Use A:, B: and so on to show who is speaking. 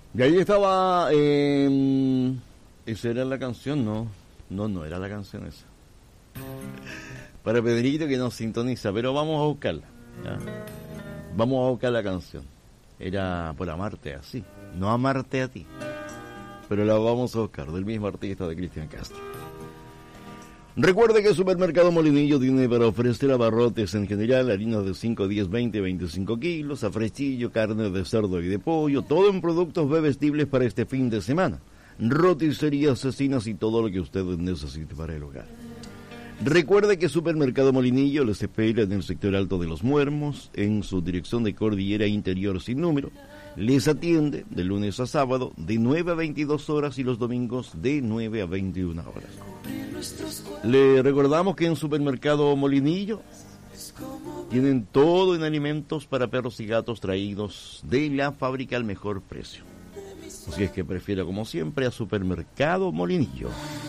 A: Y ahí estaba, esa era la canción, no era la canción esa. Para Pedrito que nos sintoniza, pero vamos a buscarla, ¿ya? Vamos a buscar la canción. Era Por amarte así, no amarte a ti. Pero la vamos a buscar, del mismo artista de Cristian Castro. Recuerde que el Supermercado Molinillo tiene para ofrecer abarrotes en general, harinas de 5, 10, 20, 25 kilos, afrestillo, carne de cerdo y de pollo, todo en productos bebestibles para este fin de semana. Roticerías, cecinas y todo lo que usted necesite para el hogar. Recuerde que Supermercado Molinillo les espera en el sector alto de Los Muermos, en su dirección de Cordillera Interior sin número. Les atiende de lunes a sábado de 9 a 22 horas y los domingos de 9 a 21 horas. Le recordamos que en Supermercado Molinillo tienen todo en alimentos para perros y gatos traídos de la fábrica al mejor precio. Así es que prefiero como siempre a Supermercado Molinillo.